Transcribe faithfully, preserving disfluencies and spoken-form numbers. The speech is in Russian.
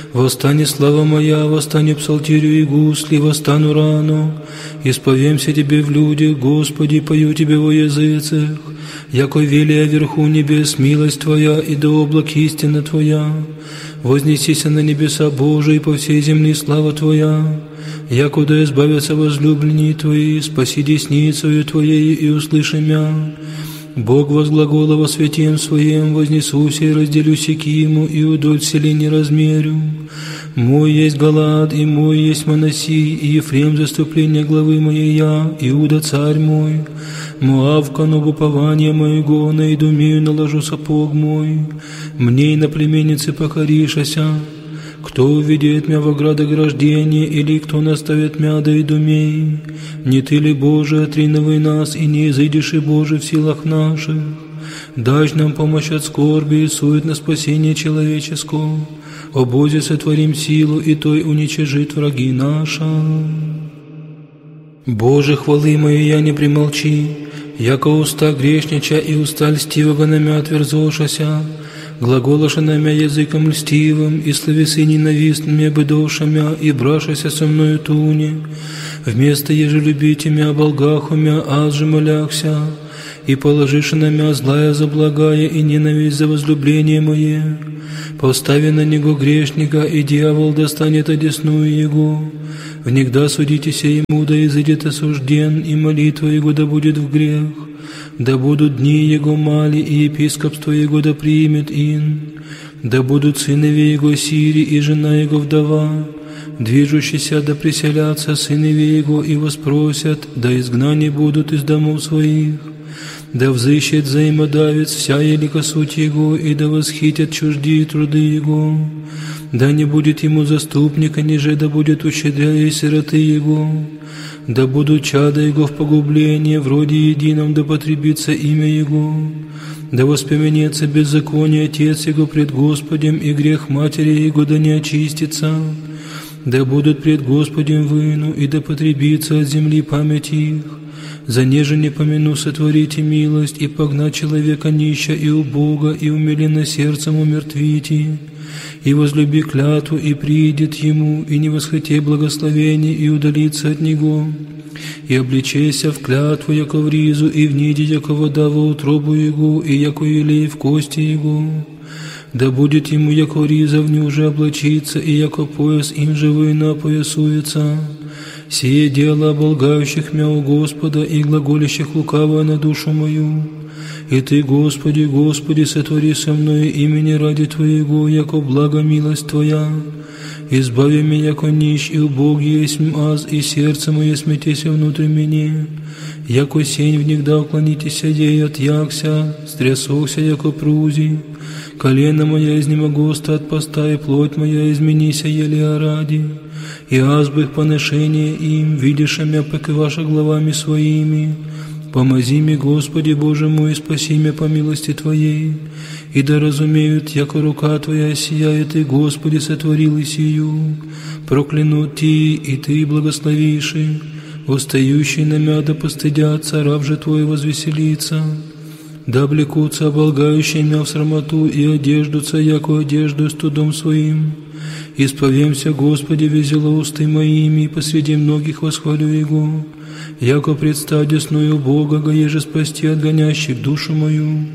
Восстань, слава моя, восстань псалтирю и гусли, восстану рано. Исповемся Тебе в людях, Господи, пою Тебе во языцах. Яко велия вверху небес милость Твоя, и до облак истина Твоя. Вознесися на небеса Божии, по всей земле слава Твоя. Яко да избавятся возлюбленные Твои, спаси десницею Твоей и услыши мя. Бог возглагола во святем Своем, вознесуся и разделю Сикиму, и удоль селе не размерю. Мой есть Галаад, и мой есть Манасий, и Ефрем заступление главы моей я, Иуда царь мой. Моав кану упование моего, на Идумею наложу сапог мой. Мне и на племеннице покоришася. Кто увидит мя в оградограждении, или кто наставит мя до Идумеи? Не Ты ли, Боже, отриновый нас, и не изыдешь и Боже в силах наших? Дашь нам помощь от скорби и сует на спасение человеческого. О Бозе сотворим силу, и Той уничижит враги наша. Боже, хвалы мои я не примолчи, яко уста грешнича и уста льстивого на мя отверзошася. Глаголоша на мя языком льстивым, и словесы ненавистными быдоша мя, и брашася со мною туне. Вместо еже любите мя болгаху мя, аз же моляхся, и положишь на мя злая за благая, и ненависть за возлюбление мое. Постави на него грешника, и дьявол достанет одесную его. Внегда судитеся ему, да изыдет осужден, и молитва его да будет в грех. Да будут дни его мали, и епископство его да примет ин. Да будут сынове его сири, и жена его вдова. Движущиеся да приселятся сынове его, и воспросят, да изгнани будут из домов своих. Да взыщет взаимодавец вся елика суть его, и да восхитят чуждие труды его. Да не будет ему заступника, ниже да будет ущедряя сироты его. Да будут чада его в погублении, вроде едином да потребится имя его. Да воспомянется беззаконие отец его пред Господем, и грех матери его да не очистится. Да будут пред Господем выну, и да потребится от земли память их. За неже не помяну сотворите милость, и погнать человека нища и убога, и умиленно сердцем умертвите. И возлюби клятву, и приидет ему, и не восхоти благословение, и удалится от него. И обличайся в клятву, яко в ризу, и вниди, яко вода во утробу его, и яко елей в кости его. Да будет ему, яко риза в нюже облачиться, и яко пояс им живой напоясуется. Сие дело оболгающих мя у Господа, и глаголящих лукаво на душу мою. И Ты, Господи, Господи, сотвори со мною имени ради Твоего, яко благо милость Твоя. Избави меня, яко нищ, и убог есть аз, и сердце мое смятеся внутрь меня. Яко сень внегда уклонитеся ей от якся, стрясохся, яко прузи. Колено моя изнемогоста от поста, и плоть моя изменися еле ради. И аз бы их поношение им, видишь мя покиваша главами своими. Помози мне, Господи Боже мой, спаси меня по милости Твоей, и да разумеют, яко рука Твоя сияет, и Господи сотворил и сию. Прокляну Ти, и Ты благословиши, восстающий на мя да постыдятся, раб же Твой возвеселится. Да облекутся оболгающие мя в срамоту, и одеждутся, яко одежду студом своим. Исповемся, Господи, везело усты моими, и посреди многих восхвалю Его. Яко предстать десную Бога, еже спасти от гонящих душу мою.